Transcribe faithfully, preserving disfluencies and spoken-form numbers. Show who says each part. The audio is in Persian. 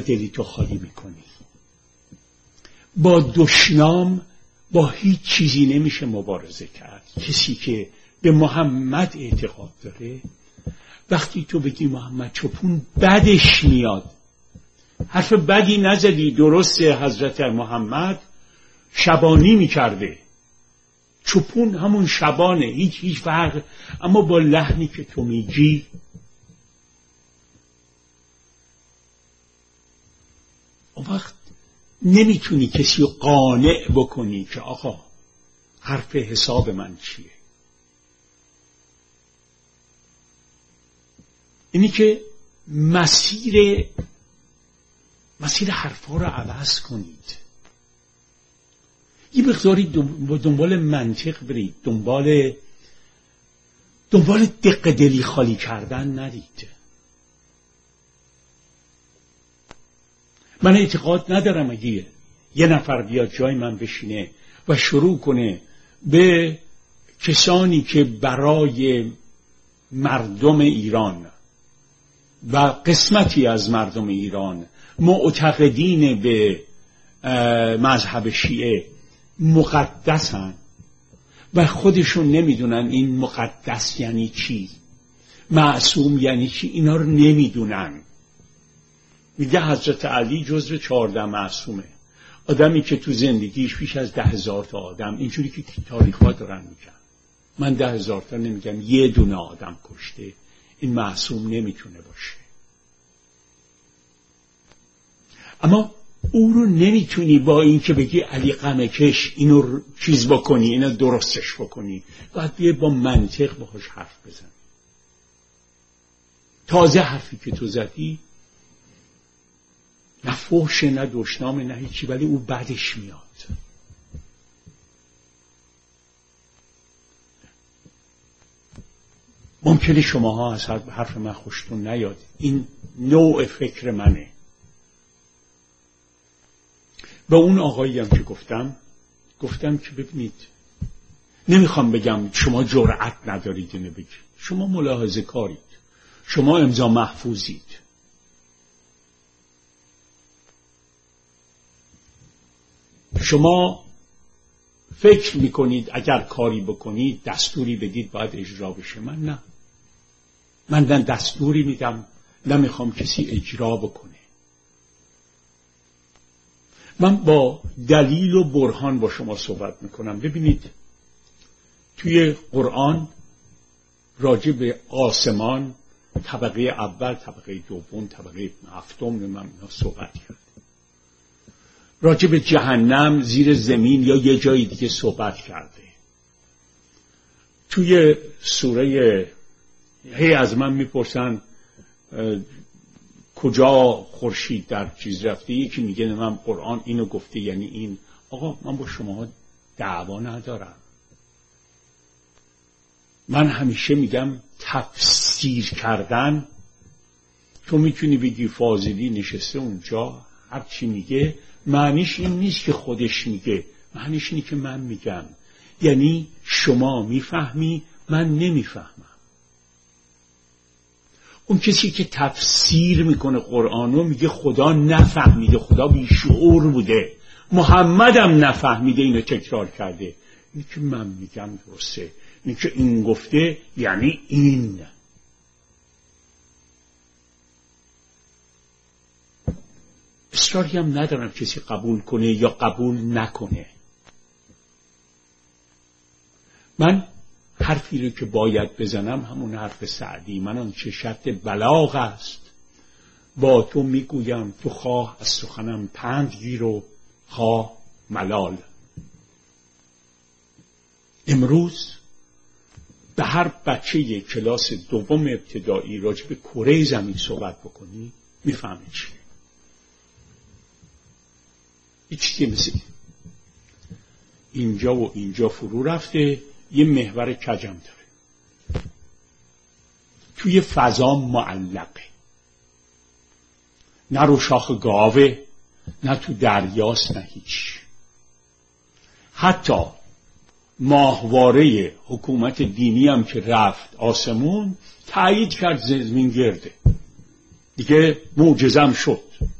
Speaker 1: دلی تو خالی میکنی. با دشنام با هیچ چیزی نمیشه مبارزه کرد. کسی که به محمد اعتقاد داره وقتی تو بگی محمد چپون بدش میاد. حرف بدی نزدی، درسته حضرت محمد شبانی میکرده، چپون همون شبانه، هیچ هیچ فرق، اما با لحنی که تو میگی اون وقت نمیتونی کسی رو قانع بکنی که آقا حرف حساب من چیه. اینی که مسیر مسیر حرفا رو عوض کنید. یه مقداری دنبال منطق برید، دنبال دنبال دق دلی خالی کردن ندید. من اعتقاد ندارم اگه یه نفر بیاد جای من بشینه و شروع کنه به کسانی که برای مردم ایران و قسمتی از مردم ایران معتقدین به مذهب شیعه مقدسن و خودشون نمیدونن این مقدس یعنی چی، معصوم یعنی چی، اینا رو نمیدونن. میگه حضرت علی جزو چهارده معصومه، آدمی که تو زندگیش بیش از ده هزار تا آدم، اینجوری که تاریخ‌ها دارن میگن، من ده هزار تا نمیگم، یه دونه آدم کشته، این معصوم نمیتونه باشه. اما او رو نمیتونی با این که بگی علی غمکش اینو چیز بکنی، اینو درستش بکنی، باید بیه با منطق باهاش حرف بزنی. تازه حرفی که تو زدی نه فحشه نه دشنامه نه هیچی، ولی او بعدش میاد. ممکنه شماها از حرف من خوشتون نیاد، این نوع فکر منه. به اون آقایی هم که گفتم گفتم که ببینید، نمیخوام بگم شما جرأت ندارید اینو بگید، شما ملاحظه کارید، شما امضا محفوظید، شما فکر میکنید اگر کاری بکنید دستوری بدید باید اجرا بشه. من نه، من نه دستوری میدم نمیخوام کسی اجرا بکنه. من با دلیل و برهان با شما صحبت میکنم. ببینید توی قرآن راجع به آسمان طبقه اول، طبقه دوم، طبقه هفتم من صحبت کرد. راجع به جهنم زیر زمین یا یه جای دیگه صحبت کرده. توی سوره هی از من میپرسن کجا خورشید در چیز رفته، یکی میگه من قرآن اینو گفته یعنی این. آقا من با شما دعوا ندارم، من همیشه میگم تفسیر کردن، تو میتونی بگی فاضلی نشسته اونجا هر چی میگه معنیش این نیست که خودش میگه، معنیش اینه که من میگم، یعنی شما میفهمی من نمیفهمم. اون کسی که تفسیر میکنه قرآنو میگه خدا نفهمیده، خدا بیشعور بوده، محمدم نفهمیده اینو تکرار کرده. اینی که من میگم درسته، اینی که این گفته یعنی این. اصراری هم ندارم کسی قبول کنه یا قبول نکنه. من حرفی رو که باید بزنم همون حرف سعدی، من آن چه شرط بلاغ است با تو میگویم، تو خواه از سخنم پند گیر و خواه ملال. امروز به هر بچه کلاس دوم ابتدایی راجع به کره زمین صحبت بکنی میفهمه چیه. هیچ چیزی مثل اینجا و اینجا فرو رفته، یه محور کجم داره، توی فضا معلقه، نه رو شاخ گاوه نه تو دریاست نه هیچ. حتی ماهواره حکومت دینی هم که رفت آسمون تایید کرد زمین گرده، دیگه معجزم شد.